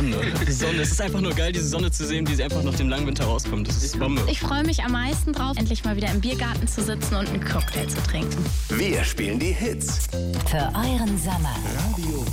Sonne. Die Sonne. Es ist einfach nur geil, diese Sonne zu sehen, wie sie einfach nach dem langen Winter rauskommt. Das ist Bombe. Ich freue mich am meisten drauf, endlich mal wieder im Biergarten zu sitzen und einen Cocktail zu trinken. Wir spielen die Hits. Für euren Sommer. Radio